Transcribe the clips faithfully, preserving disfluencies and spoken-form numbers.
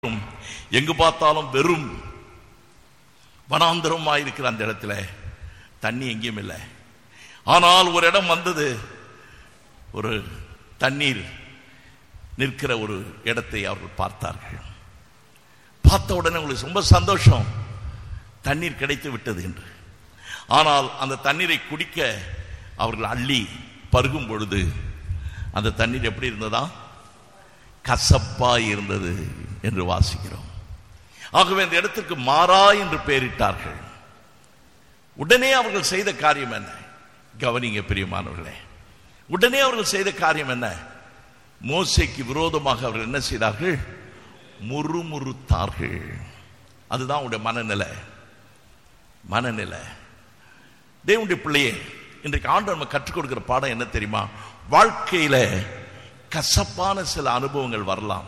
எங்கு பார்த்தாலும் வெறும் வனாந்தரமாயிருக்கிற அந்த இடத்துல தண்ணி எங்கேயும் இல்லை. ஆனால் ஒரு இடம் வந்தது, ஒரு தண்ணீர் நிற்கிற ஒரு இடத்தை அவர்கள் பார்த்தார்கள். பார்த்த உடனே உங்களுக்கு ரொம்ப சந்தோஷம், தண்ணீர் கிடைத்து விட்டது என்று. ஆனால் அந்த தண்ணீரை குடிக்க அவர்கள் அள்ளி பருகும் பொழுது அந்த தண்ணீர் எப்படி இருந்ததா? கசப்பாய் இருந்தது என்று வாசிக்கிறோம். ஆகவே அந்த இடத்திற்கு மாறா என்று பெயரிட்டார்கள். உடனே அவர்கள் செய்த காரியம் என்ன? கவனிங்க பிரியமானவர்களே, உடனே அவர்கள் செய்த காரியம் என்ன? மோசேக்கு விரோதமாக அவர்கள் என்ன செய்தார்கள்? முறுமுறுத்தார்கள். அதுதான் அவருடைய மனநிலை. மனநிலை தேவனுடைய பிள்ளையே, இன்றைக்கு ஆண்டவர் நம்ம கற்றுக் கொடுக்கிற பாடம் என்ன தெரியுமா? வாழ்க்கையில கசப்பான சில அனுபவங்கள் வரலாம்.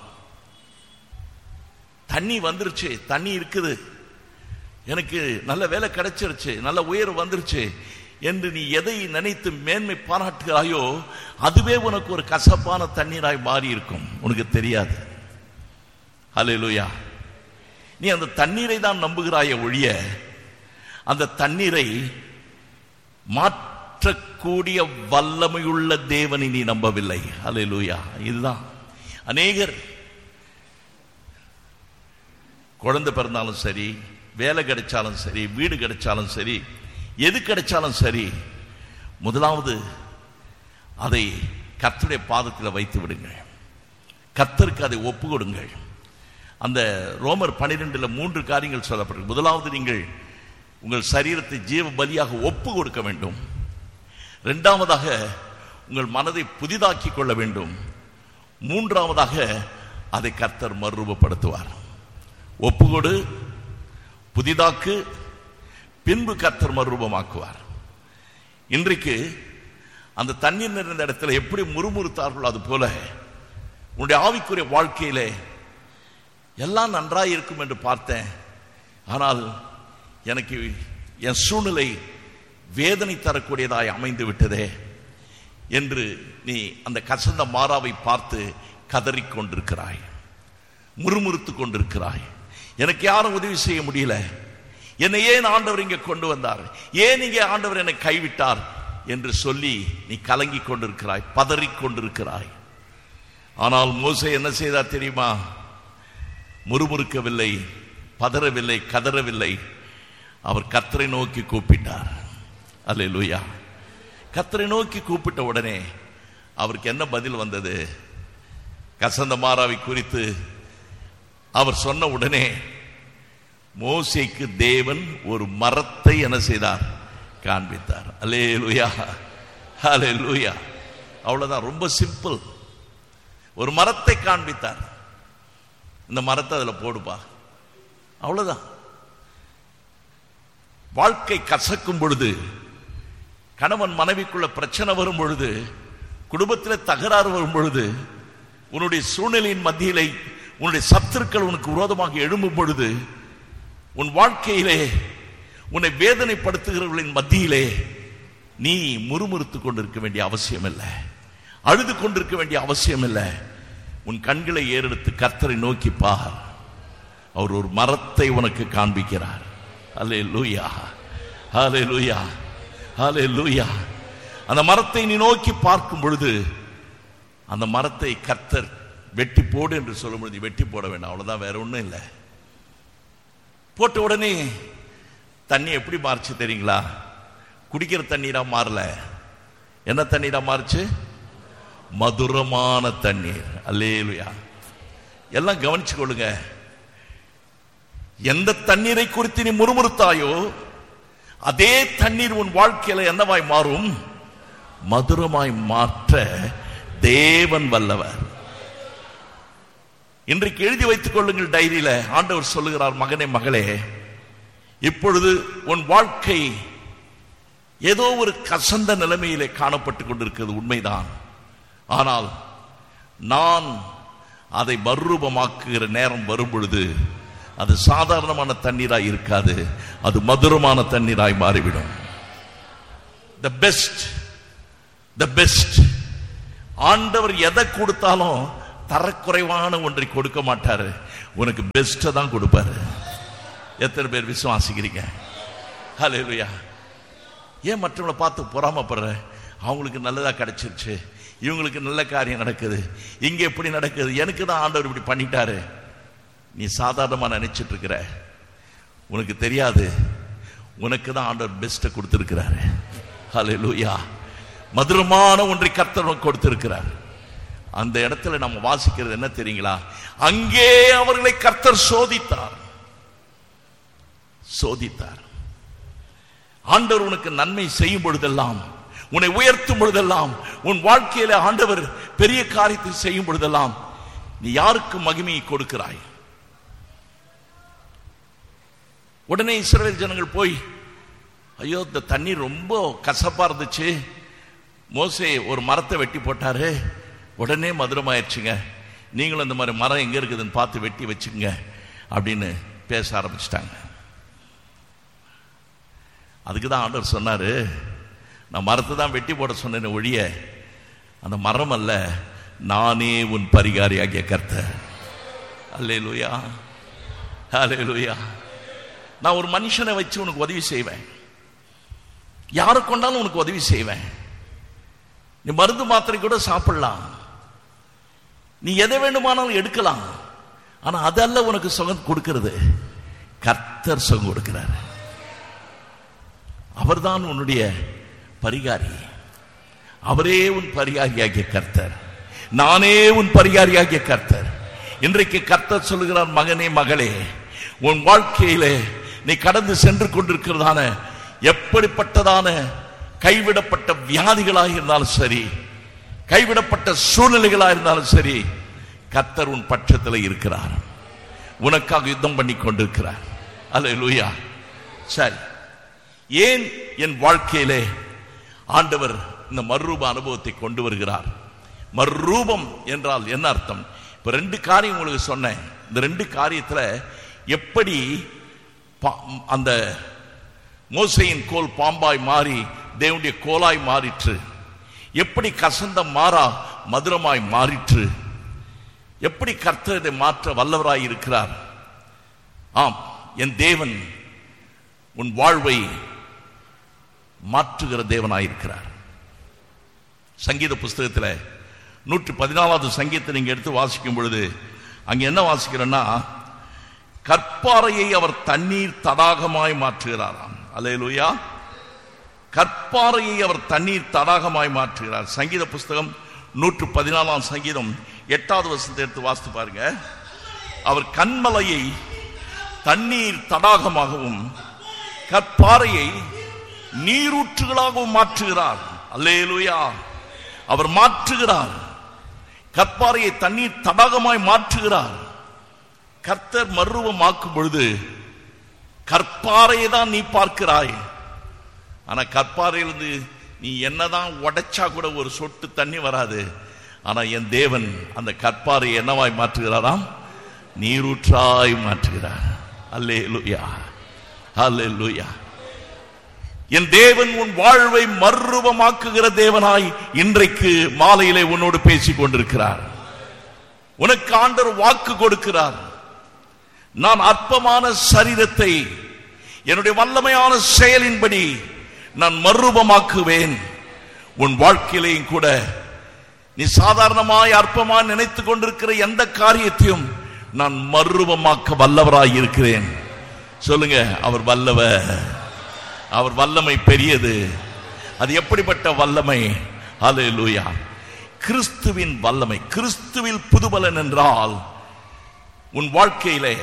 தண்ணி வந்துருச்சு, தண்ணி இருக்குது, எனக்கு நல்ல வேலை கிடைச்சிருச்சு, நல்ல உயர்வு வந்துருச்சு என்று நீ எதை நினைத்து மேன்மை பாராட்டுகிறாயோ அதுவே உனக்கு ஒரு கசப்பான தண்ணீராய் மாறி இருக்கும், உனக்கு தெரியாது. ஹல்லேலூயா. நீ அந்த தண்ணீரை தான் நம்புகிறாயே ஒழிய அந்த தண்ணீரை மாற்றக்கூடிய வல்லமையுள்ள தேவனை நீ நம்பவில்லை. ஹல்லேலூயா. இதுதான் அநேகர் குழந்தை பிறந்தாலும் சரி, வேலை கிடைச்சாலும் சரி, வீடு கிடைச்சாலும் சரி, எது கிடைச்சாலும் சரி, முதலாவது அதை கர்த்தருடைய பாதத்தில் வைத்து விடுங்கள். கர்த்தருக்கு அதை ஒப்பு கொடுங்கள். அந்த ரோமர் பனிரெண்டுல மூன்று காரியங்கள் சொல்லப்பட்டிருக்கு. முதலாவது, நீங்கள் உங்கள் சரீரத்தை ஜீவ பலியாக ஒப்பு கொடுக்க வேண்டும். இரண்டாவதாக, உங்கள் மனதை புதிதாக்கி கொள்ள வேண்டும். மூன்றாவதாக, அதை கர்த்தர் மறுரூபப்படுத்துவார். ஒப்புக்கொடு, புதிதாக்கு, பின்பு கர்த்தர் மறுரூபமாக்குவார். இன்றைக்கு அந்த தண்ணீர் நிறைந்த இடத்துல எப்படி முறுமுறுத்தார்களோ அது போல உன்னுடைய ஆவிக்குரிய வாழ்க்கையிலே எல்லாம் நன்றாய் இருக்கும் என்று பார்த்தேன், ஆனால் எனக்கு என் சூழ்நிலை வேதனை தரக்கூடியதாய் அமைந்து விட்டதே என்று நீ அந்த கசந்த மாறாவை பார்த்து கதறிக்கொண்டிருக்கிறாய், முறுமுறுத்து கொண்டிருக்கிறாய். எனக்கு யாரும் உதவி செய்ய முடியல, என்னை ஏன் ஆண்டவர் இங்கே கொண்டு வந்தார், ஏன் இங்கே ஆண்டவர் என்னை கைவிட்டார் என்று சொல்லி நீ கலங்கி கொண்டிருக்கிறாய், பதறிக் கொண்டிருக்கிறாய். ஆனால் மோசே என்ன செய்தார் தெரியுமா? முறுமுறுக்கவில்லை, பதறவில்லை, கதறவில்லை. அவர் கர்த்தரை நோக்கி கூப்பிட்டார். அல்லேலூயா. கர்த்தரை நோக்கி கூப்பிட்ட உடனே அவருக்கு என்ன பதில் வந்தது? கசந்த மாறாவை குறித்து அவர் சொன்ன உடனே மோசேக்கு தேவன் ஒரு மரத்தை என்ன செய்தார்? காண்பித்தார். அல்லேலூயா, அல்லேலூயா. அவ்வளவுதான், ரொம்ப சிம்பிள். ஒரு மரத்தை காண்பித்தார். இந்த மரத்தை அதுல போடுப்பா, அவ்வளவுதான். வாழ்க்கை கசக்கும் பொழுது, கணவன் மனைவிக்குள்ள பிரச்சனை வரும் பொழுது, குடும்பத்தில் தகராறு வரும் பொழுது, உன்னுடைய சூழ்நிலையின் மத்தியிலே உன்னுடைய சத்துருக்கள் உனக்கு விரோதமாக எழும்பும் பொழுது, உன் வாழ்க்கையிலே உன்னை வேதனைப்படுத்துகிறவர்களின் மத்தியிலே நீ முறுமுறுத்து கொண்டிருக்க வேண்டிய அவசியம் இல்லை, அழுது கொண்டிருக்க வேண்டிய அவசியம் இல்லை. உன் கண்களை ஏறெடுத்து கர்த்தரை நோக்கி பார். அவர் ஒரு மரத்தை உனக்கு காண்பிக்கிறார். அல்லேலூயா, அல்லேலூயா, அல்லேலூயா. அந்த மரத்தை நீ நோக்கி பார்க்கும் பொழுது அந்த மரத்தை கர்த்தர் வெட்டி போடு என்று சொல்லும் பொழுது வெட்டி போட வேண்டாம், அவ்வளவுதான், வேற ஒண்ணும் இல்லை. போட்ட உடனே தண்ணி எப்படி மாறுச்சு தெரியுங்களா? குடிக்கிற தண்ணீரா மாறல. என்ன தண்ணீரா மாறுச்சு? மதுரமான தண்ணீர். அல்லேலூயா. எல்லாம் கவனிச்சு கொள்ளுங்க. எந்த தண்ணீரை குறித்து நீ முறுமுறுத்தாயோ அதே தண்ணீர் உன் வாழ்க்கையில என்னவாய் மாறும்? மதுரமாய் மாற்ற தேவன் வல்லவர். இன்றைக்கு எழுதி வைத்துக் கொள்ளுங்கள் டைரியில. ஆண்டவர் சொல்லுகிறார், மகனே மகளே, இப்பொழுது உன் வாழ்க்கை ஏதோ ஒரு கசந்த நிலைமையிலே காணப்பட்டுக் கொண்டிருக்கிறது, உண்மைதான். ஆனால் நான் அதை மறுரூபமாக்குகிற நேரம் வரும் பொழுது அது சாதாரணமான தண்ணீராய் இருக்காது, அது மதுரமான தண்ணீராய் மாறிவிடும். The best, the best. ஆண்டவர் எதை கொடுத்தாலும் தரக்குறைவான ஒன்றை கொடுக்க மாட்டாரு. உனக்கு பெஸ்ட்டை தான் கொடுப்பாரு. எத்தனை பேர் விசுவாசிக்கிறீங்க? ஹல்லேலூயா. ஏன் மற்றவங்களை பார்த்து பொறாமப்படுற? அவங்களுக்கு நல்லதா கிடைச்சிருச்சு, இவங்களுக்கு நல்ல காரியம் நடக்குது, இங்க எப்படி நடக்குது, எனக்கு தான் ஆண்டவர் இப்படி பண்ணிட்டாரு. நீ சாதாரணமா நினைச்சிட்டு இருக்கிற, உனக்கு தெரியாது உனக்கு தான் ஆண்டவர் பெஸ்ட்டை கொடுத்திருக்கிறாரு. ஹல்லேலூயா. மதுரமான ஒன்றை கர்த்தர் கொடுத்திருக்கிறார். அந்த இடத்துல நம்ம வாசிக்கிறது என்ன தெரியுங்களா? அங்கே அவர்களை கர்த்தர் சோதித்தார் சோதித்தார் ஆண்டவர் உனக்கு நன்மை செய்யும் பொழுதெல்லாம், உன்னை உயர்த்தும் பொழுதெல்லாம், உன் வாழ்க்கையில ஆண்டவர் பெரிய காரியத்தை செய்யும் பொழுதெல்லாம் நீ யாருக்கு மகிமையை கொடுக்கிறாய்? உடனே இஸ்ரவேல் ஜனங்கள் போய், ஐயோ இந்த தண்ணீர் ரொம்ப கசப்பா இருந்துச்சு, மோசே ஒரு மரத்தை வெட்டி போட்டாரு, உடனே மதுரமாயிடுச்சுங்க, நீங்களும் இந்த மாதிரி மரம் எங்க இருக்குதுன்னு பார்த்து வெட்டி வச்சுங்க அப்படின்னு பேச ஆரம்பிச்சிட்டாங்க. அதுக்கு தான் ஆண்டவர் சொன்னாரு, நான் மரத்தை தான் வெட்டி போட சொன்னேன் ஒழிய அந்த மரம் அல்ல, நானே உன் பரிகாரியாகிய கர்த்தர். அல்லேலூயா, அல்லேலூயா. நான் ஒரு மனுஷனை வச்சு உனக்கு உதவி செய்வேன், யாரை கொண்டாலும் உனக்கு உதவி செய்வேன். நீ மருந்து மாத்திரை கூட சாப்பிடலாம், நீ எதை வேண்டுமானாலும் எடுக்கலாம், ஆனா அதல்ல உனக்கு சுகம் கொடுக்கிறது, கர்த்தர் சுகம் கொடுக்கிறார். அவர்தான் உன்னுடைய பரிகாரி, அவரே உன் பரிகாரியாகிய கர்த்தர், நானே உன் பரிகாரியாகிய கர்த்தர். இன்றைக்கு கர்த்தர் சொல்லுகிறார், மகனே மகளே, உன் வாழ்க்கையிலே நீ கடந்து சென்று கொண்டிருக்கிறதான எப்படிப்பட்டதான கைவிடப்பட்ட வியாதிகளாக இருந்தாலும் சரி, கைவிடப்பட்ட சூழ்நிலைகளாக இருந்தாலும் சரி, கர்த்தர் உன் பட்சத்தில் இருக்கிறார், உனக்காக யுத்தம் பண்ணி கொண்டிருக்கிறார். அல்லேலூயா. சரி, ஏன் என் வாழ்க்கையிலே ஆண்டவர் இந்த மறுரூப அனுபவத்தை கொண்டு வருகிறார்? மறுரூபம் என்றால் என்ன அர்த்தம்? இப்ப ரெண்டு காரியம் உங்களுக்கு சொன்னேன். இந்த ரெண்டு காரியத்துல எப்படி அந்த மோசேயின் கோல் பாம்பாய் மாறி தேவனுடைய கோலாய் மாறிற்று, எப்படி கசந்த மாறா மதுரமாய் மாறிற்று, எப்படி கர்த்தர் இதை மாற்ற வல்லவராய் இருக்கிறார். ஆம், என் தேவன் உன் வாழ்வை மாற்றுகிற தேவனாயிருக்கிறார். சங்கீத புஸ்தகத்தில் நூற்றி பதினாலாவது சங்கீதத்தை நீங்க எடுத்து வாசிக்கும் பொழுது அங்க என்ன வாசிக்கிறேன்னா, கற்பாறையை அவர் தண்ணீர் தடாகமாய் மாற்றுகிறாராம். அல்லேலூயா. கற்பாறையை அவர் தண்ணீர் தடாகமாய் மாற்றுகிறார். சங்கீத புஸ்தகம் நூற்று பதினாலாம் சங்கீதம் எட்டாவது வசனத்தை எடுத்து வாசித்து பாருங்க. அவர் கண்மலையை தண்ணீர் தடாகமாகவும் கற்பாறையை நீரூற்றுகளாகவும் மாற்றுகிறார். அல்லேலூயா. அவர் மாற்றுகிறார், கற்பாறையை தண்ணீர் தடாகமாய் மாற்றுகிறார். கர்த்தர் மறுரூபமாக்கும் பொழுது கற்பாறையை தான் நீ பார்க்கிறாய், ஆனா கற்பாறையிலிருந்து நீ என்னதான் உடைச்சா கூட ஒரு சொட்டு தண்ணி வராது. ஆனா என் தேவன் அந்த கற்பாறையை என்னவாய் மாற்றுகிறாராம்? நீரூற்றாய் மாற்றுகிறார். அல்லேலூயா, அல்லேலூயா. என் தேவன் உன் வாழ்வை மறுரூபமாக்குகிற தேவனாய் இன்றைக்கு மாலையிலே உன்னோடு பேசிக் கொண்டிருக்கிறார். உனக்கு ஆண்டவர் வாக்கு கொடுக்கிறார். நான் அற்பமான சரீரத்தை என்னுடைய வல்லமையான செயலின்படி நான் மறுரூபமாக்குவேன். உன் வாழ்க்கையிலேயும் கூட நீ சாதாரணமாய் அற்பமாய் நினைத்துக் கொண்டிருக்கிற எந்த காரியத்தையும் நான் மறுரூபமாக்க வல்லவராய் இருக்கிறேன். சொல்லுங்க, அவர் வல்லவர், அவர் வல்லமை பெரியது. அது எப்படிப்பட்ட வல்லமை? அல்லேலூயா. கிறிஸ்துவின் வல்லமை. கிறிஸ்துவில் புதுபலன் என்றால் உன் வாழ்க்கையிலே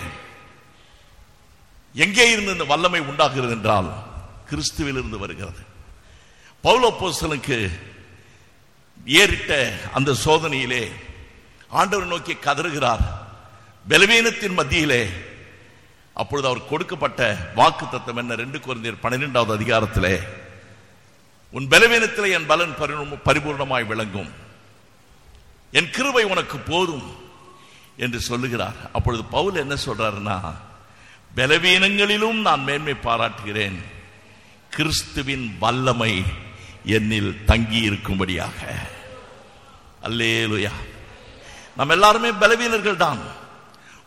எங்கே இருந்து இந்த வல்லமை உண்டாகிறது என்றால் கிறிஸ்துவில் இருந்து வருகிறது. பவுல் அப்போஸ்தலனுக்கு ஏறிட்ட அந்த சோதனையிலே ஆண்டவர் நோக்கி கதறுகிறார், பலவீனத்தின் மத்தியிலே. அப்பொழுது அவர் கொடுக்கப்பட்ட வாக்கு தத்தம் என்ன? ரெண்டு கொரிந்தியர் பன்னிரெண்டாவது அதிகாரத்திலே, உன் பலவீனத்திலே என் பலன் பரிபூர்ணமாய் விளங்கும், என் கிருபை உனக்கு போதும் என்று சொல்லுகிறார். அப்பொழுது பவுல் என்ன சொல்றாருன்னா, பலவீனங்களிலும் நான் மேன்மை பாராட்டுகிறேன், கிறிஸ்துவின் வல்லமை என்னில் தங்கி இருக்கும்படியாக. அல்லேலூயா. நம்ம எல்லாருமே பலவீனர்கள் தான்.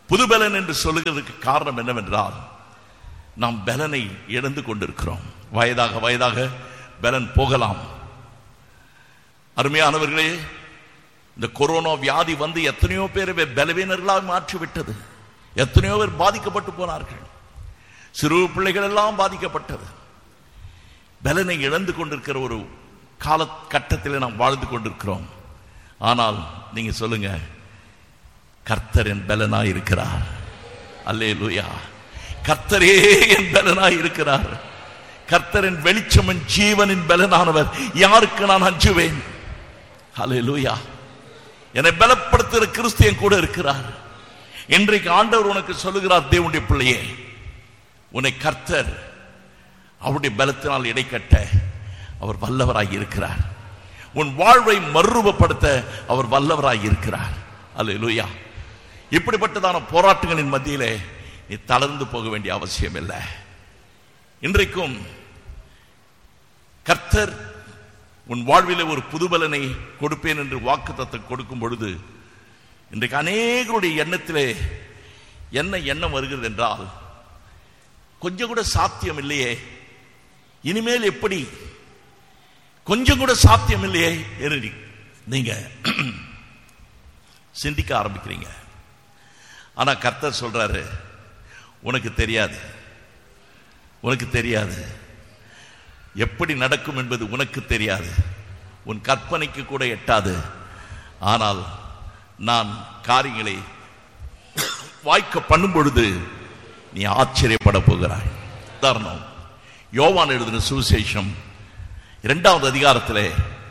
புதுபலன் என்று சொல்லுகிறதுக்கு காரணம் என்னவென்றால், நாம் பலனை இழந்து கொண்டிருக்கிறோம். வயதாக வயதாக பலன் போகலாம். அருமையானவர்களே, இந்த கொரோனா வியாதி வந்து எத்தனையோ பேர் பலவீனர்களாக மாற்றிவிட்டது. எத்தனையோ பேர் பாதிக்கப்பட்டு போனார்கள். சிறு பிள்ளைகள் எல்லாம் பாதிக்கப்பட்டது. பலனை இழந்து கொண்டிருக்கிற ஒரு கால கட்டத்தில் நாம் வாழ்ந்து கொண்டிருக்கிறோம். ஆனால் நீங்க சொல்லுங்க, கர்த்தர் என் பலனாய் இருக்கிறார். அல்லேலூயா. கர்த்தரே என் பலனாய் இருக்கிறார். கர்த்தரின் வெளிச்சம் ஜீவனின் பலனானவர். யாருக்கு நான் அஞ்சுவேன்? அல்லேலூயா. என்னை பலப்படுத்துகிற கிறிஸ்து என் கூட இருக்கிறார். இன்றைக்கு ஆண்டவர் உனக்கு சொல்லுகிறார், தேவனுடைய பிள்ளையே, உன்னை கர்த்தர் அவருடைய பலத்தினால் இடைக்கட்ட அவர் வல்லவராய் இருக்கிறார். உன் வாழ்வை மறுரூபப்படுத்த அவர் வல்லவராய் இருக்கிறார். அல்லேலூயா. இப்படிப்பட்டதான போராட்டங்களின் மத்தியிலே நீ தளர்ந்து போக வேண்டிய அவசியம் இல்லை. இன்றைக்கும் கர்த்தர் உன் வாழ்விலே ஒரு புதுபலனை கொடுப்பேன் என்று வாக்குத்தத்தம் கொடுக்கும் பொழுது, இன்றைக்கு அநேகருடைய எண்ணத்திலே என்ன எண்ணம் வருகிறது என்றால், கொஞ்சம் கூட சாத்தியம் இல்லையே, இனிமேல் எப்படி, கொஞ்சம் கூட சாத்தியம் இல்லையே என்று நீங்க சிந்திக்க ஆரம்பிக்கிறீங்க. ஆனா கர்த்தர் சொல்றாரு, உனக்கு தெரியாது, உனக்கு தெரியாது, எப்படி நடக்கும் என்பது உனக்கு தெரியாது, உன் கற்பனைக்கு கூட எட்டாது. ஆனால் நான் காரியங்களை வாய்க்க பண்ணும் பொழுது நீ ஆச்சரியப்பட போகிறாய். உதாரணம், யோவான் எழுதின சுவிசேஷம் இரண்டாவது அதிகாரத்திலே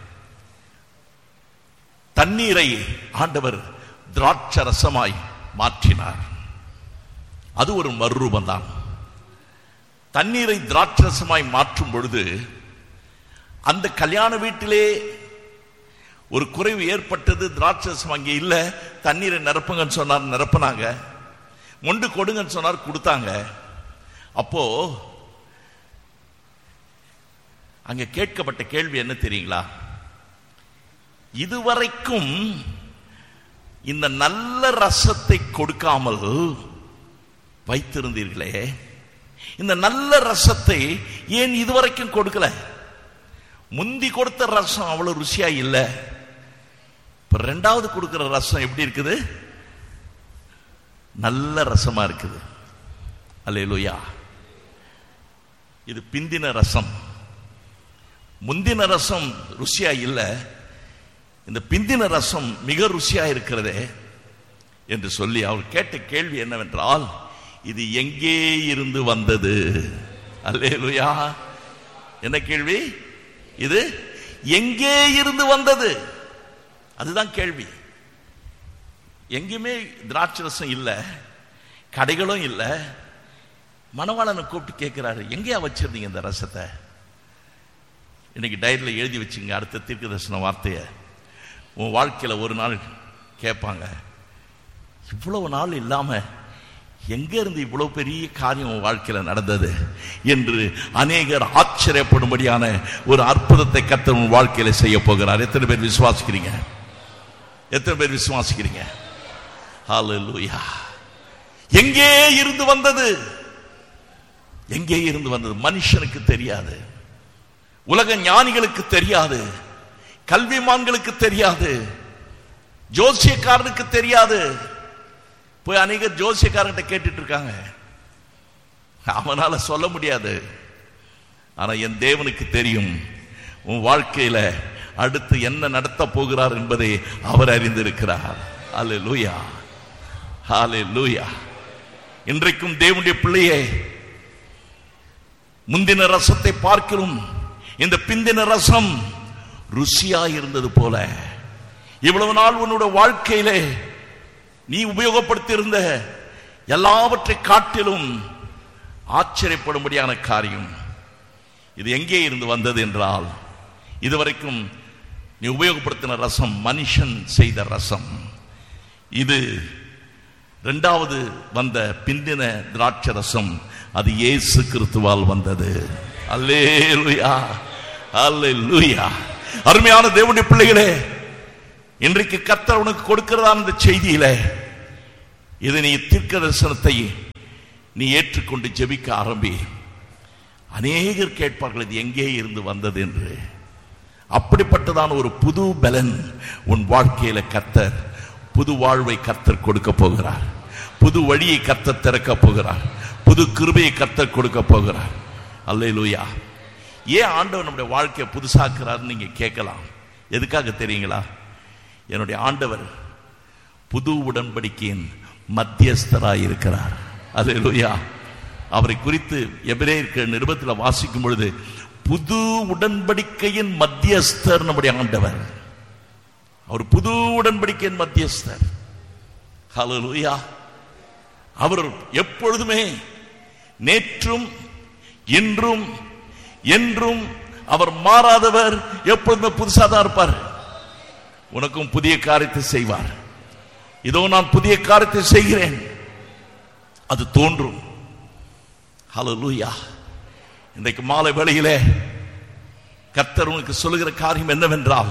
தண்ணீரை ஆண்டவர் திராட்சை ரசமாய் மாற்றினார். அது ஒரு மறுரூபம் தான். தண்ணீரை திராட்சை ரசமாய் மாற்றும் பொழுது அந்த கல்யாண வீட்டிலே ஒரு குறைவு ஏற்பட்டது. திராட்சை ரசம் அங்கே இல்லை. தண்ணீரை நிரப்புங்கன்னு சொன்னார், நிரப்புனாங்க. மொண்டு கொடுங்கன்னு சொன்னார், கொடுத்தாங்க. அப்போ அங்க கேட்கப்பட்ட கேள்வி என்ன தெரியுங்களா? இதுவரைக்கும் இந்த நல்ல ரசத்தை கொடுக்காமல் வைத்திருந்தீர்களே, இந்த நல்ல ரசத்தை ஏன் இதுவரைக்கும் கொடுக்கல? முந்தி கொடுத்த ரசம் அவ்வளவு ருசியா இல்ல, இப்ப ரெண்டாவது கொடுக்கிற ரசம் எப்படி இருக்குது? நல்ல ரசமா இருக்குது. அல்லேலூயா. இது பிந்தின ரசம். முந்தின ரசம் ருசியா இல்ல, இந்த பிந்தின ரசம் மிக ருசியா இருக்கிறதே என்று சொல்லி அவர் கேட்ட கேள்வி என்னவென்றால், இது எங்கே இருந்து வந்தது? அல்லேலூயா. என்ன கேள்வி? இது எங்கே இருந்து வந்தது? அதுதான் கேள்வி. எங்கேயுமே திராட்சை ரசம் இல்ல, கடைகளும் இல்ல. மணவாளனை கூப்பிட்டு கேட்கிறாரு, எங்கேயா வச்சிருந்தீங்க இந்த ரசத்தை? இன்னைக்கு டைரியில் எழுதி வச்சுங்க அடுத்த தீர்க்க தரிசன வார்த்தையை. உன் வாழ்க்கையில் ஒரு நாள் கேட்பாங்க, இவ்வளவு நாள் இல்லாம எங்க இருந்து இவ்வளவு பெரிய காரியம் உன் வாழ்க்கையில் நடந்தது என்று அநேகர் ஆச்சரியப்படும்படியான ஒரு அற்புதத்தை கர்த்தர் உன் வாழ்க்கையில செய்ய போகிறார். எத்தனை பேர் விசுவாசிக்கிறீங்க? எத்தனை பேர் விசுவாசிக்கிறீங்க? ஹல்லேலூயா. எங்கே இருந்து வந்தது? எங்கே இருந்து வந்தது? மனுஷனுக்கு தெரியாது, உலக ஞானிகளுக்கு தெரியாது, கல்விமான்களுக்கு தெரியாது, ஜோசியக்காரனுக்கு தெரியாது. போய் அநேகர் ஜோசியக்காரன்கிட்ட கேட்டுட்டு இருக்காங்க, அவனால சொல்ல முடியாது. ஆனா என் தேவனுக்கு தெரியும். உன் வாழ்க்கையில அடுத்து என்ன நடத்த போகிறார் என்பதை அவர் அறிந்திருக்கிறார். அல்லேலூயா, அல்லேலூயா. இன்றைக்கும் தேவனுடைய பிள்ளையே, முந்தின ரசத்தை பார்க்கிறோம், இந்த பிந்தின ரசம் ருசியா இருந்தது போல இவ்வளவு நாள் உன்னுடைய வாழ்க்கையிலே நீ உபயோகப்படுத்தி இருந்த எல்லாவற்றை காட்டிலும் ஆச்சரியப்படும்படியான காரியம் இது எங்கே இருந்து வந்தது என்றால், இதுவரைக்கும் நீ உபயோகப்படுத்தின ரசம் மனுஷன் செய்த ரசம். இது இரண்டாவது வந்த பிந்தின திராட்சை ரசம், அது இயேசு கிறிஸ்துவால் வந்தது. அல்லேலூயா, அல்லேலூயா. அருமையான தேவனுடைய பிள்ளைகளே, இன்றைக்கு கர்த்தர் உனக்கு கொடுக்கிறதா இந்த செய்தியில இது நீ தீர்க்க தரிசனத்தை நீ ஏற்றுக்கொண்டு ஜெபிக்க ஆரம்பி. அநேகர் கேட்பார்கள் இது எங்கே இருந்து வந்தது என்று. அப்படிப்பட்டதான ஒரு புது பலன் உன் வாழ்க்கையில கர்த்தர், புது வாழ்வை கர்த்தர் கொடுக்க போகிறார். புது வழியை கர்த்தர் திறக்க போகிறார். புது கிருபையை கர்த்தர் கொடுக்க போகிறார். அல்லேலூயா. ஏன் ஆண்டவர் நம்முடைய வாழ்க்கையை புதுசாக்குறாருன்னு நீங்க கேட்கலாம். எதுக்காக தெரியுங்களா? என்னுடைய ஆண்டவர் புது உடன்படிக்கையின் மத்தியஸ்தராய் இருக்கிறார். அல்லேலூயா. அவரை குறித்து எபிரேயர் நிருபத்தில் வாசிக்கும் பொழுது புது உடன்படிக்கையின் மத்தியஸ்தர் நம்முடைய ஆண்டவர். அவர் புது உடன்படிக்கையின் மத்தியஸ்தர். ஹல்லேலூயா. அவர் எப்பொழுதுமே நேற்றும் இன்றும் என்றும் அவர் மாறாதவர். எப்பொழுதுமே புதுசா தான் இருப்பார். உனக்கும் புதிய காரியத்தை செய்வார். இதோ நான் புதிய காரியத்தை செய்கிறேன், அது தோன்றும். ஹல்லேலூயா. இன்றைக்கு மாலை வேளையிலே கர்த்தர் உனக்கு சொல்லுகிற காரியம் என்னவென்றால்,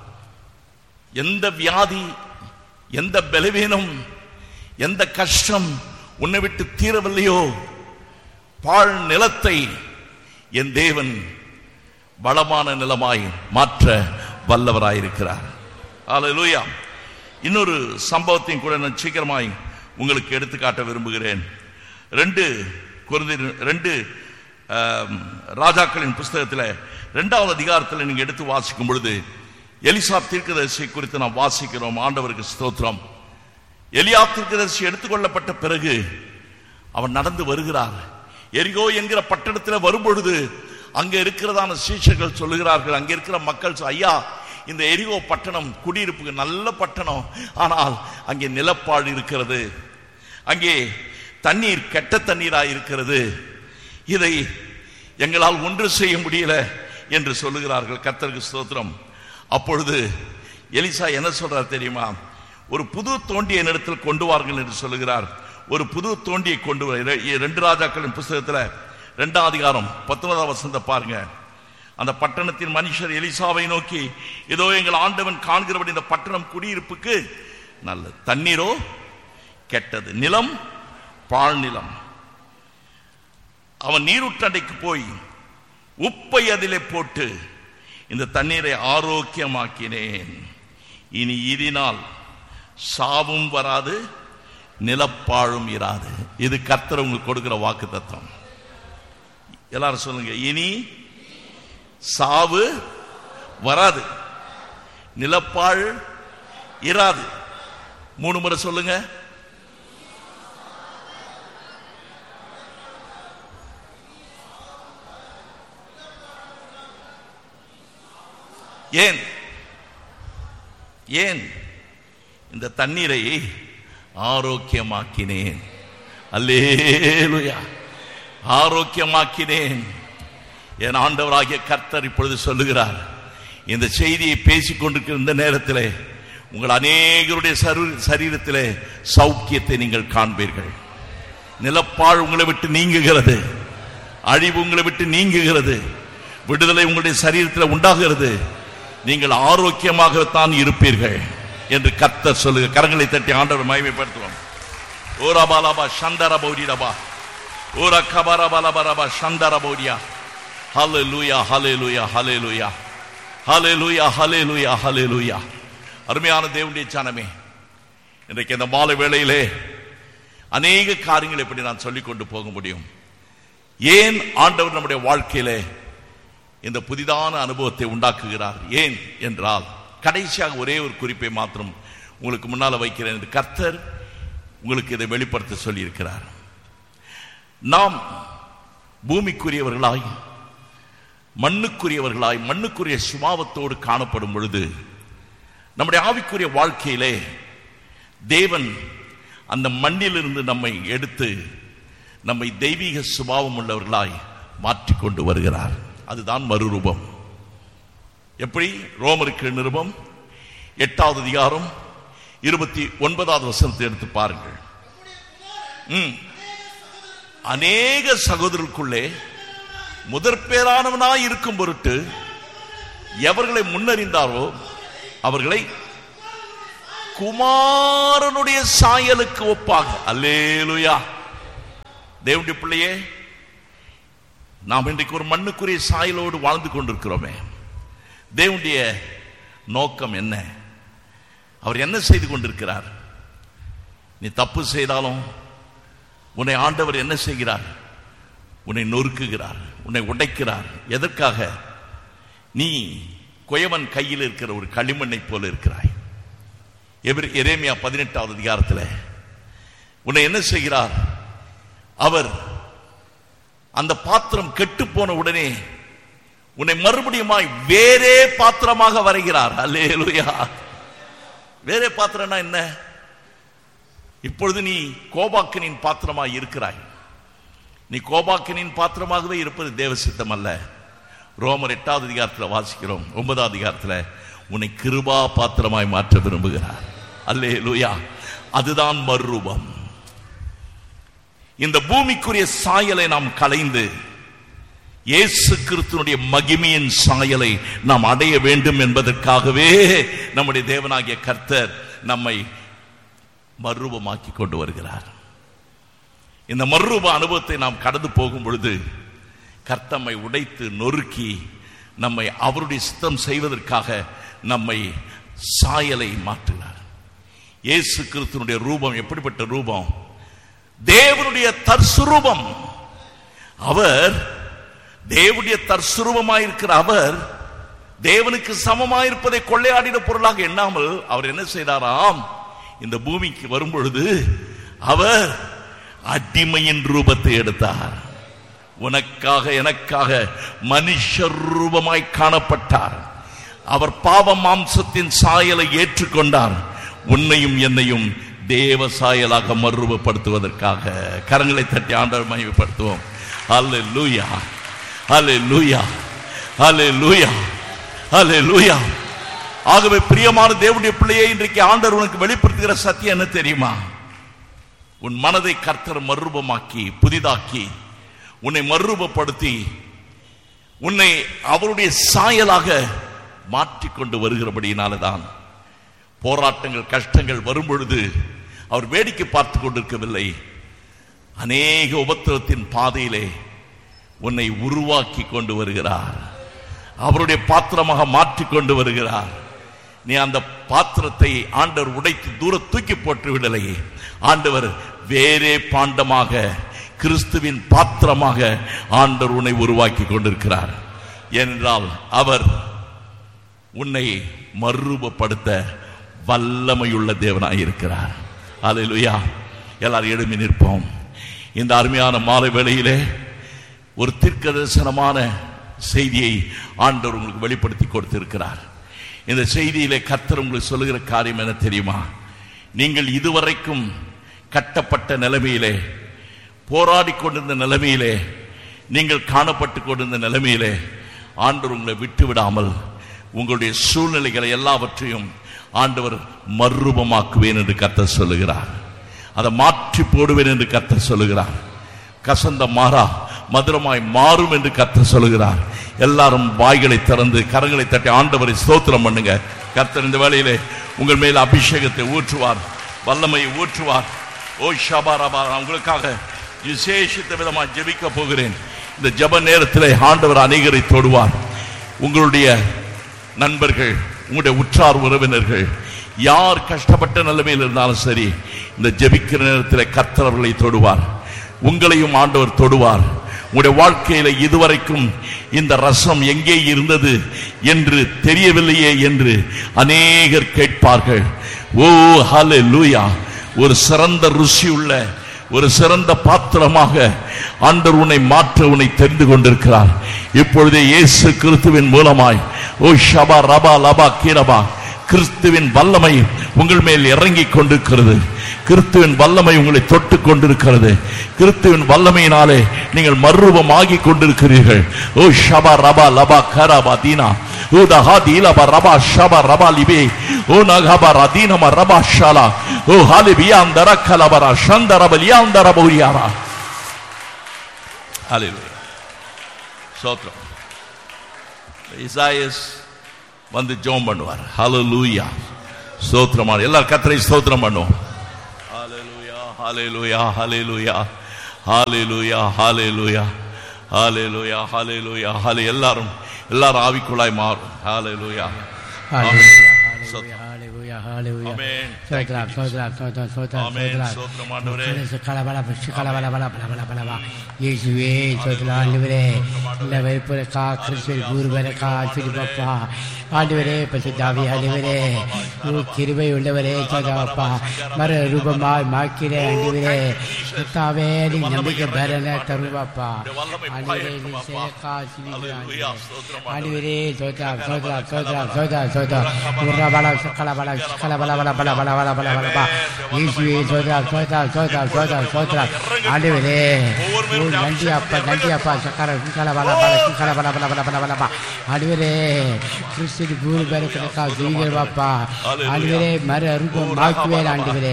எந்த வியாதி, எந்த பலவீனம், எந்த கஷ்டம் உன்னை விட்டு தீரவில்லையோ, பாழ் நிலத்தை என் தேவன் பலமான நிலமாய் மாற்ற வல்லவராயிருக்கிறார். அல்லேலூயா. இன்னொரு சம்பவத்தையும் கூட நான் சீக்கிரமாய் உங்களுக்கு எடுத்துக்காட்ட விரும்புகிறேன். ரெண்டு கொரிந்தியர் ரெண்டு ராஜாக்களின் புஸ்தகத்தில் இரண்டாவது அதிகாரத்தில் நீங்க எடுத்து வாசிக்கும் பொழுது எலிசா தீர்க்கதரிசி குறித்து நாம் வாசிக்கிறோம். ஆண்டவருக்கு ஸ்தோத்திரம். எலியா தீர்க்கதரிசி எடுத்துக்கொள்ளப்பட்ட பிறகு அவன் நடந்து வருகிறார். எரிகோ என்கிற பட்டணத்தில் வரும்பொழுது அங்க இருக்கிறதான சீஷர்கள் சொல்லுகிறார்கள், அங்க இருக்கிற மக்கள், ஐயா இந்த எரிகோ பட்டணம் குடியிருப்புக்கு நல்ல பட்டணம், ஆனால் அங்கே நிலப்பாடு இருக்கிறது, அங்கே தண்ணீர் கெட்ட தண்ணீராக இருக்கிறது, இதை எங்களால் ஒன்று செய்ய முடியல என்று சொல்லுகிறார்கள். கர்த்தருக்கு ஸ்தோத்திரம். அப்பொழுது எலிசா என்ன சொல்றார் தெரியுமா? ஒரு புது தோண்டியை என்னிடத்தில் கொண்டு வாருங்கள் என்று சொல்லுகிறார். ஒரு புது தோண்டியை கொண்டு வர. ரெண்டு ராஜாக்களின் புஸ்தகத்தில் இரண்டாம் அதிகாரம் பத்தொன்பதாம் வசனத்தை பாருங்க. அந்த பட்டணத்தின் மனுஷர் எலிசாவை நோக்கி, இதோ எங்கள் ஆண்டவன் காண்கிறபடி இந்த பட்டணம் குடியிருப்புக்கு நல்லது, தண்ணீரோ கெட்டது, நிலம் பாழ் நிலம். அவன் நீருற்றண்டைக்கு போய் உப்பை அதிலே போட்டு இந்த தண்ணீரை ஆரோக்கியமாக்கினேன், இனி இதனால் சாவும் வராது, நிலப்பாழும் இராது. இது கர்த்தர் உங்களுக்கு கொடுக்கிற வாக்கு தத்துவம். எல்லாரும் சொல்லுங்க, இனி சாவு வராது, நிலப்பாழ் இராது. மூணு முறை சொல்லுங்க. ஏன் ஏன் இந்த தண்ணீரை ஆரோக்கியமாக்கினேன். அல்லேலூயா. ஆரோக்கியமாக்கினேன். என் ஆண்டவராகிய கர்த்தர் இப்பொழுது சொல்லுகிறார், இந்த செய்தியை பேசிக் கொண்டிருக்கிற இந்த நேரத்தில் உங்கள் அநேகருடைய சரீரத்திலே சௌக்கியத்தை நீங்கள் காண்பீர்கள். நிலப்பாழ் உங்களை விட்டு நீங்குகிறது, அழிவு உங்களை விட்டு நீங்குகிறது, விடுதலை உங்களுடைய சரீரத்தில் உண்டாகிறது. நீங்கள் ஆரோக்கியமாகத்தான் இருப்பீர்கள் என்று கர்த்தர் சொல்லுங்க. கரங்களை தட்டி ஆண்டவர் மகிமைப்படுத்துவோம். ஓரா பாலாபா சந்தர பௌரிடபா ஓரா கபாரா பாலபரபா சந்தர பௌரியா. ஹல்லேலூயா, ஹல்லேலூயா, ஹல்லேலூயா, ஹல்லேலூயா, ஹல்லேலூயா, ஹல்லேலூயா. அருமையான தேவனுடைய ஜனமே, இன்றைக்கு இந்த மாலை வேளையிலே அநேக காரியங்களை எப்படி நான் சொல்லிக் கொண்டு போக முடியும்? ஏன் ஆண்டவர் நம்முடைய வாழ்க்கையிலே இந்த புதிதான அனுபவத்தை உண்டாக்குகிறார்? ஏன் என்றால், கடைசியாக ஒரே ஒரு குறிப்பை மாத்திரம் உங்களுக்கு முன்னால வைக்கிறேன். கர்த்தர் உங்களுக்கு இதை வெளிப்படுத்த சொல்லி இருக்கிறார். நாம் பூமிக்குரியவர்களாய், மண்ணுக்குரியவர்களாய், மண்ணுக்குரிய சுபாவத்தோடு காணப்படும் பொழுது நம்முடைய ஆவிக்குரிய வாழ்க்கையிலே தேவன் அந்த மண்ணிலிருந்து நம்மை எடுத்து நம்மை தெய்வீக சுபாவம் உள்ளவர்களாய் மாற்றிக்கொண்டு வருகிறார். அதுதான் மறுரூபம். எப்படி? ரோமருக்கு நிருபம் எட்டாவது அதிகாரம் இருபத்தி ஒன்பதாவது வசனத்தை எடுத்து பாருங்கள். அநேக சகோதரர்களுக்குள்ளே முதற் பேரானவனாய் இருக்கும் பொருட்டு எவர்களை முன்னறிந்தாரோ அவர்களை குமாரனுடைய சாயலுக்கு ஒப்பாக. அல்லேலூயா. தேவனுடைய பிள்ளையே, நாம் இன்றைக்கு ஒரு மண்ணுக்குரிய சாயலோடு வாழ்ந்து கொண்டிருக்கிறோமே. தேவனுடைய நோக்கம் என்ன? அவர் என்ன செய்து கொண்டிருக்கிறார்? நீ தப்பு செய்தாலும் உன்னை ஆண்டவர் என்ன செய்கிறார்? உன்னை நொறுக்குகிறார், உன்னை உடைக்கிறார். எதற்காக? நீ குயவன் கையில் இருக்கிற ஒரு களிமண்ணை போல இருக்கிறாய். எரேமியா பதினெட்டாவது அதிகாரத்தில் உன்னை என்ன செய்கிறார்? அவர் அந்த பாத்திரம் கெட்டு போன உடனே உன்னை மறுபடியுமாய் வேறே பாத்திரமாக வரைகிறார். அல்லேலூயா. வேறே பாத்திரம்னா என்ன? இப்பொழுது நீ கோபாக்கினின் பாத்திரமாய் இருக்கிறாய். நீ கோபாக்கினின் பாத்திரமாகவே இருப்பது தேவ சித்தம் அல்ல. ரோமர் எட்டாவது அதிகாரத்தில் வாசிக்கிறோம், ஒன்பதாவது அதிகாரத்தில் உன்னை கிருபா பாத்திரமாய் மாற்ற விரும்புகிறார். அல்லேலூயா. அதுதான் மறுரூபம். இந்த பூமிக்குரிய சாயலை நாம் களைந்து இயேசு கிறிஸ்துவினுடைய மகிமையின் சாயலை நாம் அடைய வேண்டும் என்பதற்காகவே நம்முடைய தேவனாகிய கர்த்தர் நம்மை மறுரூபமாக்கி கொண்டு வருகிறார். இந்த மறுரூப அனுபவத்தை நாம் கடந்து போகும் பொழுது கர்த்தம்மை உடைத்து நொறுக்கி நம்மை அவருடைய சித்தம் செய்வதற்காக நம்மை சாயலை மாற்றுகிறார். இயேசு கிறிஸ்துவினுடைய ரூபம் எப்படிப்பட்ட ரூபம்? தேவனுடைய தற்சுரூபம். அவர் தேவனுடைய தற்சுரூபமாயிருக்கிற அவர் தேவனுக்கு சமமாயிருப்பதை கொள்ளையாடின பொருளாக எண்ணாமல் அவர் என்ன செய்தாராம்? இந்த பூமிக்கு வரும் பொழுது அவர் அடிமையின் ரூபத்தை எடுத்தார். உனக்காக எனக்காக மனுஷ ரூபமாய் காணப்பட்டார். அவர் பாவ மாம்சத்தின் சாயலை ஏற்றுக்கொண்டார். உன்னையும் என்னையும் தேவ சாயலாக மறுரூபப்படுத்துவதற்காக. கரங்களை தட்டி ஆண்டவர் மகிமைப்படுத்துவோம். அல்லேலூயா, அல்லேலூயா, அல்லேலூயா, அல்லேலூயா. ஆகவே பிரியமான தேவனுடைய பிள்ளையை, இன்றைக்கு ஆண்டவர் உனக்கு வெளிப்படுத்துகிற சத்தியம் என்ன தெரியுமா? உன் மனதை கர்த்தர் மறுரூபமாக்கி புதிதாக்கி உன்னை மறுரூபப்படுத்தி உன்னை அவருடைய சாயலாக மாற்றிக்கொண்டு வருகிறபடியினால்தான் போராட்டங்கள் கஷ்டங்கள் வரும் பொழுது அவர் வேடிக்கை பார்த்து கொண்டிருக்கவில்லை. அநேக உபத்திரத்தின் பாதையிலே உன்னை உருவாக்கி கொண்டு வருகிறார். அவருடைய பாத்திரமாக மாற்றிக்கொண்டு வருகிறார். நீ அந்த பாத்திரத்தை ஆண்டவர் உடைத்து தூர தூக்கி போட்டு விடலை. ஆண்டவர் வேறே பாண்டமாக, கிறிஸ்துவின் பாத்திரமாக ஆண்டவர் உன்னை உருவாக்கி கொண்டிருக்கிறார். ஏனென்றால் அவர் உன்னை மறுரூபப்படுத்த வல்லமையுள்ள தேவனாய் இருக்கிறார். அல்லேலூயா. எல்லாரும் எழும்பி நிற்போம். இந்த அருமையான மாலை வேளையிலே ஒரு தீர்க்கதரிசனமான செய்தியை ஆண்டவர் உங்களுக்கு வெளிப்படுத்தி கொடுத்திருக்கிறார். இந்த செய்தியிலே கர்த்தர் உங்களுக்கு சொல்லுகிற காரியம் என்ன தெரியுமா? நீங்கள் இதுவரைக்கும் கட்டப்பட்ட நிலைமையிலே, போராடி கொண்டிருந்த நிலைமையிலே, நீங்கள் காணப்பட்டு கொண்டிருந்த நிலைமையிலே ஆண்டவர் உங்களை விட்டு விடாமல் உங்களுடைய சூழ்நிலைகளை எல்லாவற்றையும் ஆண்டவர் மறுரூபமாக்குவேன் என்று கர்த்தர் சொல்லுகிறார். அதை மாற்றி போடுவேன் என்று கர்த்தர் சொல்லுகிறார். கசந்த மாறா மதுரமாய் மாறும் என்று கர்த்தர் சொல்லுகிறார். எல்லாரும் வாய்களை திறந்து கரங்களை தட்டி ஆண்டவரை ஸ்தோத்திரம் பண்ணுங்க. கர்த்தர் இந்த வேளையிலே உங்கள் மேல் அபிஷேகத்தை ஊற்றுவார், வல்லமையை ஊற்றுவார். ஓ ஷபாரபா, உங்களுக்காக விசேஷித்த விதமாக ஜெபிக்க போகிறேன். இந்த ஜெப நேரத்தில் ஆண்டவர் அநேகரை தொடுவார். உங்களுடைய நண்பர்கள், உங்களுடைய உற்றார் உறவினர்கள் யார் கஷ்டப்பட்ட நிலைமையில் இருந்தாலும் சரி, இந்த ஜெபிக்கிற நேரத்தில் கர்த்தர் அவர்களை தொடுவார். உங்களையும் ஆண்டவர் தொடுவார். உங்களுடைய வாழ்க்கையில இதுவரைக்கும் இந்த ரசம் எங்கே இருந்தது என்று தெரியவில்லையே என்று அநேகர் கேட்பார்கள். ஓ ஹல்லேலூயா. ஒரு சிறந்த ருசி உள்ள ஒரு சிறந்த பாத்திரமாக ஆண்டவர் உன்னை மாற்ற உன்னை தெரிந்து கொண்டிருக்கிறார். இப்பொழுதே இயேசு கிறிஸ்துவின் மூலமாய் ஓ ஷபா ரபா லபா கீரபா, கிறிஸ்துவின் வல்லமை உங்கள் மேல் இறங்கி கொண்டிருக்கிறது. கிறிஸ்துவின் வல்லமை உங்களை தொட்டு கொண்டிருக்கிறது. கிறிஸ்துவின் வல்லமையினாலே நீங்கள் மறுரூபமாகி கொண்டிருக்கிறீர்கள். ஓ ஷபா ரபா லபா கரபா தீனா ஓ தஹா தீலபா ரபா ஷபா ரபா லிபே ஓ நகபா ரதீனமா ரபா ஷாலா ஓ ஹாலிபியா அந்தர கலபரா ஷந்தரபலியா அந்தரபூரியாரா. ஹல்லேலூயா. ஸ்தோத்திரம். இசாயாஸ் வந்து ஜெபம் பண்ணுவார். ஹல்லேலூயா. ஸ்தோத்திரமான எல்லாரும் கர்த்தரை ஸ்தோத்திரம் பண்ணுவோம். ஹalleluya ஹalleluya ஹalleluya ஹalleluya ஹalleluya ஹalleluya ஹalleluya ஹalleluya எல்லாரும் எல்லாரும் ஆவிக்குள்ளாய் மாறும். ஹalleluya ஹalleluya ஹalleluya ஹalleluya ஆமென். சோத்ரம் சோத்ரம் சோத்ரம் சோத்ரம் ஆமென். ஸ்தோத்திரம் ஆண்டவரே. கலபல கலபல பல பல பல பல இயேசுவே சோத்ரம் ஆண்டவரே. இந்த வைப்புற கா கிறிஸ்துவின் பூர்வர கா சிரிப்பப்பா ஆண்டவரே பசுதாவி ஆண்டவரே கிருபை உள்ளவரே சோதப்பா மர ரூபமாய் மாக்கிறே ஆண்டவரே கர்த்தாவே நீ நம்பிக்கை பெறன தருவப்பா ஆண்டவரே நீ சேகா சிவிக்கிறாய் ஆண்டவரே சோத்ரம் சோத்ரம் சோத்ரம் சோத்ரம் சோத்ரம் பூர்ண பல சகல பல சகல பல பல பல பல பல பல பல பல இயேசுவே சோத்ரம் சோத்ரம் சோத்ரம் சோத்ரம் சோத்ரம் ஆண்டவரே நன்றி அப்பா நன்றி அப்பா சக்கர சகல பல பல சகல பல பல பல பல பல ஆண்டவரே கிறிஸ்துவின் பூர்வரக்கா ஜீவிக்கிறவாப்பா ஆண்டவரே மர ரூபம் மாக்குவேன் ஆண்டவரே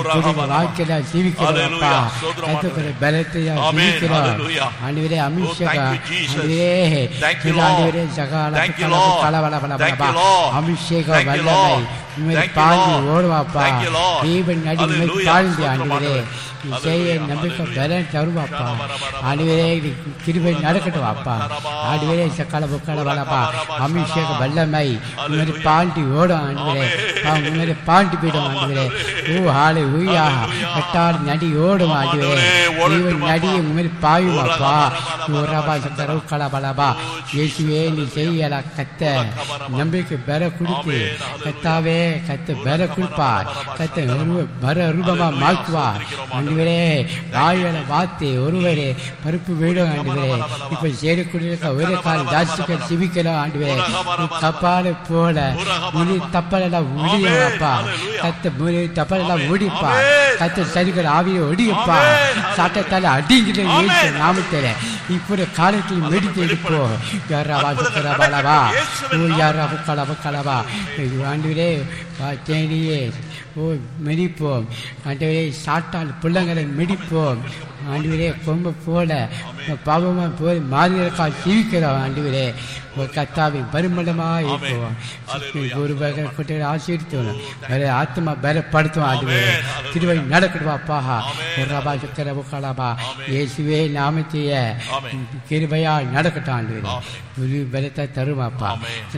வாக்கில ஜீவிக்கிறவாப்பா கத்துக்கிற பலத்தையா ஜீவிக்கிறோம் ஆண்டவரே அமிஷக ஆண்டவரே ஆண்டவரே சகால கலவல பல பல அபிஷேக வல்லமை உண்மை பாண்டி ஓடுவாப்பா தீபன் நடி உண்மை பாண்டி ஆண்டவரே செய்ய நம்பிக்கை பலன் தருவாப்பா ஆண்டவரே கிருபை நடக்கட்டும் வாப்பா ஆண்டவரே சக்கால புக்கால வளப்பா அபிஷேக வல்லமை உண்மை பாண்டி ஓடும் ஆண்டவரே உண்மை பாண்டி போயிடும் ஆண்டவரே ஓ ஆளு ஊயா கட்டால் நடி ஓடும் ஆண்டவரே தீபன் நடி உண்மை பாயுவாப்பா ஓரபா சக்கர உக்கால பலபா இயேசுவே நீ செய்யல கத்த நம்பிக்கை பெற கொடுத்து கத்தாவே கத்த பெற கொடுப்பா கத்த பர ரூபமா மாக்குவா ஆண்டவரே வாயில வார்த்தை ஒருவரே பருப்பு வீடும் ஆண்டவரே இப்ப சேரக்கூடிய ஒரே கால் ஜாஸ்திகள் சிவிக்கலாம் ஆண்டவரே கப்பால போல முழு தப்பலெல்லாம் ஒடியப்பா கத்த முழு தப்பலெல்லாம் ஒடிப்பா கத்த சரிகள் ஆவியை ஒடியப்பா சாட்டத்தால அடிங்கிற ஏசு நாமத்தில இப்படி காலத்தில் மெடித்து எடுப்போ யாரா சுக்கரபாலவா ஓ யாரா புக்கலவா கலவா ஆண்டவரே தேடியே ஓ மெடிப்போம் ஆண்டவரே சாட்டால் பிள்ளைங்களை மெடிப்போம் ஆண்டவரே கொம்ப போல பாவமா போய் மாதிரிக்கால் சிவிக்கிறோம் ஆண்டவரே ஒரு கத்தாவை பரிமளமாக இருப்போம் ஒரு குட்டியை ஆசீர்த்தோம் வேற ஆத்மா பலப்படுத்துவோம் ஆண்டவரே திருவை நடக்கடுவாப்பா ஒரு ரபா சுக்கர புக்கலபா இயேசுவே நாமத்தைய கிருபையா நடக்கட்டும் ஆண்டவரே ஒரு பலத்தை தருவாப்பா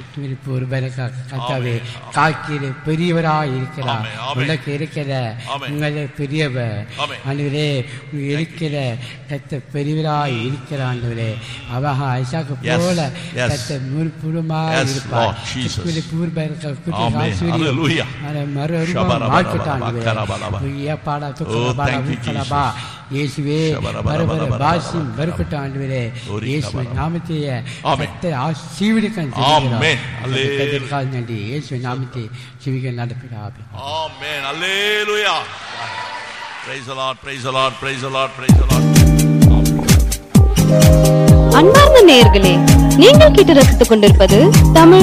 ஒரு பல கத்தாவே காக்கிற பெரியவராக இருக்கிறார் உனக்கு இருக்கிற உங்களை பெரியவர் ஆண்டவரே இருக்கிற கத்த பெரியவராய் இருக்கிற ஆண்டவரே அவஹா ஐசாக்கு போல கத்த முழுப்புறமாய் இருப்பார் கிறிஸ்துவின் பூர்வரக்க குட்டி ஆசீர்வதியா மறுரூபம் மாற்றட்டும் ஆண்டவரே ஏப்பாடா துக்கலபா உக்கலபா இயேசுவே பரபர பாசிம் வரக்கட்டும் ஆண்டவரே இயேசுவின் நாமத்தைய கத்த ஆசீர்வதிக்கன் ஆமென் அல்லேலூயா நன்றி இயேசுவின் நாமத்தை ஜீவிக்க நடப்பிடாவே ஆமென் அல்லேலூயா praise the lord praise the lord praise the lord praise the lord அன்பார்ந்த நேயர்களே நீங்கள் கேட்டு ரசித்துக் கொண்டிருப்பது தமிழ்